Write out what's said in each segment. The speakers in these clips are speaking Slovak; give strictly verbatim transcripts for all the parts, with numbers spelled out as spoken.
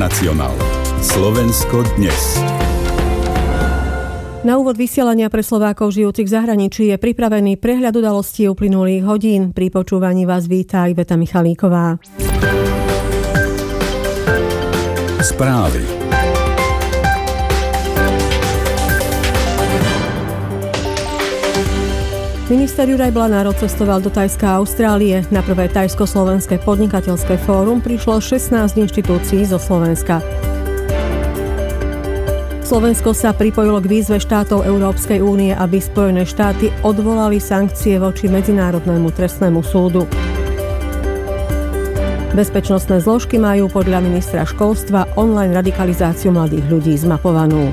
Internacional. Slovensko dnes. Na úvod vysielania pre Slovákov žijúcich v zahraničí je pripravený prehľad udalostí uplynulých hodín. Pri počúvaní vás víta Iveta Michalíková. Správy. Minister Juraj Blanár odcestoval do Thajska a Austrálie. Na prvé Thajsko-slovenské podnikateľské fórum prišlo šestnásť inštitúcií zo Slovenska. Slovensko sa pripojilo k výzve štátov Európskej únie, aby Spojené štáty odvolali sankcie voči Medzinárodnému trestnému súdu. Bezpečnostné zložky majú podľa ministra školstva online radikalizáciu mladých ľudí zmapovanú.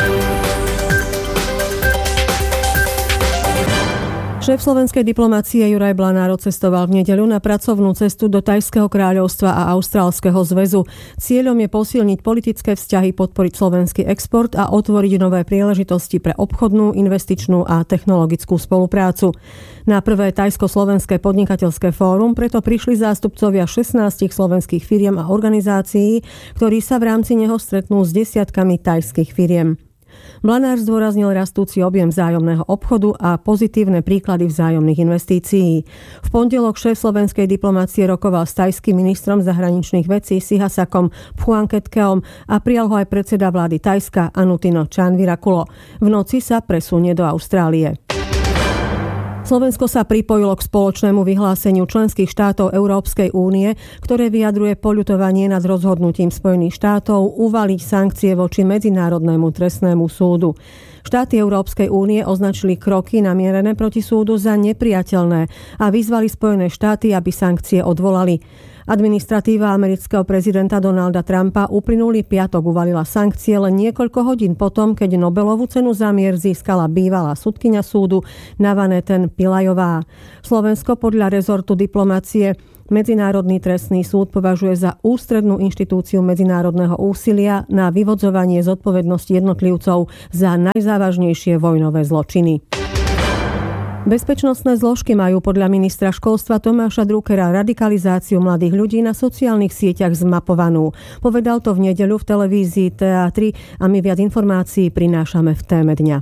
Šéf slovenskej diplomacie Juraj Blanár odcestoval v nedeľu na pracovnú cestu do Thajského kráľovstva a Austrálskeho zväzu. Cieľom je posilniť politické vzťahy, podporiť slovenský export a otvoriť nové príležitosti pre obchodnú, investičnú a technologickú spoluprácu. Na prvé Thajsko-slovenské podnikateľské fórum preto prišli zástupcovia šestnástich slovenských firiem a organizácií, ktorí sa v rámci neho stretnú s desiatkami thajských firiem. Blanár zdôraznil rastúci objem vzájomného obchodu a pozitívne príklady vzájomných investícií. V pondelok šéf slovenskej diplomácie rokoval s thajským ministrom zahraničných vecí Sihasakom Phuangketkeom a prijal ho aj predseda vlády Thajska Anuttino Charnvirakul. V noci sa presunie do Austrálie. Slovensko sa pripojilo k spoločnému vyhláseniu členských štátov Európskej únie, ktoré vyjadruje poľutovanie nad rozhodnutím Spojených štátov uvaliť sankcie voči Medzinárodnému trestnému súdu. Štáty Európskej únie označili kroky namierené proti súdu za nepriateľné a vyzvali Spojené štáty, aby sankcie odvolali. Administratíva amerického prezidenta Donalda Trumpa uplynulý piatok uvalila sankcie len niekoľko hodín potom, keď Nobelovú cenu za mier získala bývalá sudkyňa súdu Navaneten Pillajová. Slovensko podľa rezortu diplomacie Medzinárodný trestný súd považuje za ústrednú inštitúciu medzinárodného úsilia na vyvodzovanie zodpovednosti jednotlivcov za najzávažnejšie vojnové zločiny. Bezpečnostné zložky majú podľa ministra školstva Tomáša Druckera radikalizáciu mladých ľudí na sociálnych sieťach zmapovanú. Povedal to v nedeľu v televízii té á tri a my viac informácií prinášame v téme dňa.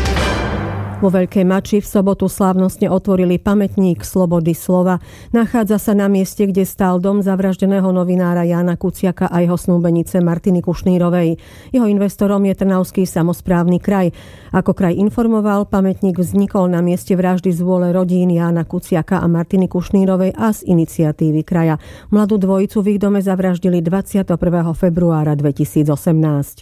Vo Veľkej Mači v sobotu slávnostne otvorili pamätník slobody slova. Nachádza sa na mieste, kde stál dom zavraždeného novinára Jána Kuciaka a jeho snúbenice Martiny Kušnírovej. Jeho investorom je Trnavský samosprávny kraj. Ako kraj informoval, pamätník vznikol na mieste vraždy z vôle rodín Jána Kuciaka a Martiny Kušnírovej a z iniciatívy kraja. Mladú dvojicu v ich dome zavraždili dvadsiateho prvého februára dvetisícosemnásť.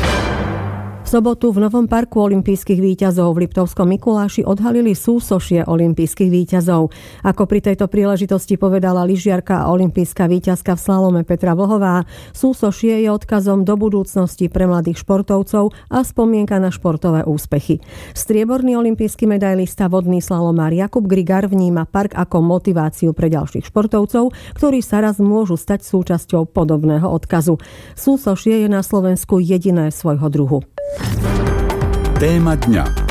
V sobotu v Novom parku olympijských víťazov v Liptovskom Mikuláši odhalili súsošie olympijských víťazov. Ako pri tejto príležitosti povedala lyžiarka a olympijská víťazka v slalome Petra Vlhová, súsošie je odkazom do budúcnosti pre mladých športovcov a spomienka na športové úspechy. Strieborný olympijský medailista vodný slalomár Jakub Grigar vníma park ako motiváciu pre ďalších športovcov, ktorí sa raz môžu stať súčasťou podobného odkazu. Súsošie je na Slovensku jediné svojho druhu. Téma dňa.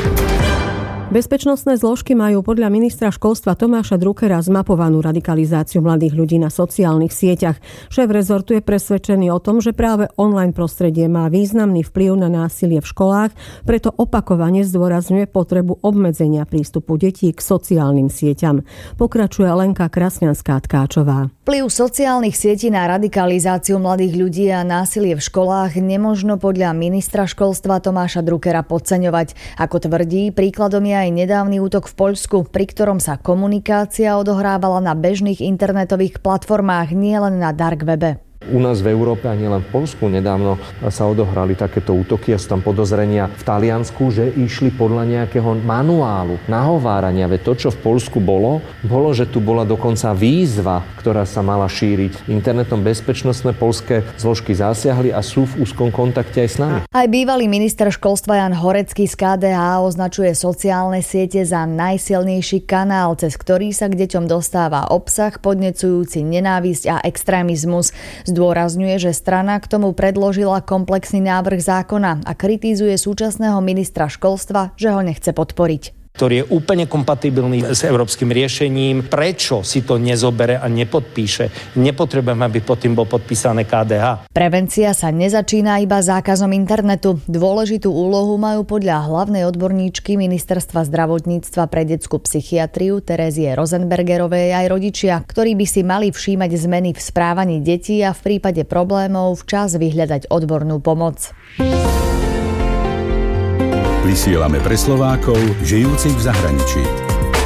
Bezpečnostné zložky majú podľa ministra školstva Tomáša Druckera zmapovanú radikalizáciu mladých ľudí na sociálnych sieťach. Šéf rezortu je presvedčený o tom, že práve online prostredie má významný vplyv na násilie v školách, preto opakovane zdôrazňuje potrebu obmedzenia prístupu detí k sociálnym sieťam. Pokračuje Lenka Krasňanská-Tkáčová. Vplyv sociálnych sietí na radikalizáciu mladých ľudí a násilie v školách nemožno podľa ministra školstva Tomáša Druckera podceňovať. Ako tvrdí, príkladom je aj nedávny útok v Poľsku, pri ktorom sa komunikácia odohrávala na bežných internetových platformách, nielen na dark webe. U nás v Európe a nielen v Poľsku nedávno sa odohrali takéto útoky a sú tam podozrenia v Taliansku, že išli podľa nejakého manuálu nahovárania. Veď to, čo v Poľsku bolo, bolo, že tu bola dokonca výzva, ktorá sa mala šíriť. Internetom bezpečnostné poľské zložky zasiahli a sú v úzkom kontakte aj s nami. Aj bývalý minister školstva Jan Horecký z ká dé há označuje sociálne siete za najsilnejší kanál, cez ktorý sa k deťom dostáva obsah podnecujúci nenávisť a extrémizmus. Zdôrazňuje, že strana k tomu predložila komplexný návrh zákona a kritizuje súčasného ministra školstva, že ho nechce podporiť. ktorý je úplne kompatibilný s európskym riešením. Prečo si to nezobere a nepodpíše? Nepotrebujem, aby pod tým bol podpísané ká dé há. Prevencia sa nezačína iba zákazom internetu. Dôležitú úlohu majú podľa hlavnej odborníčky Ministerstva zdravotníctva pre detskú psychiatriu Terézie Rosenbergerovej aj rodičia, ktorí by si mali všímať zmeny v správaní detí a v prípade problémov včas vyhľadať odbornú pomoc. Vysielame pre Slovákov žijúcich v zahraničí.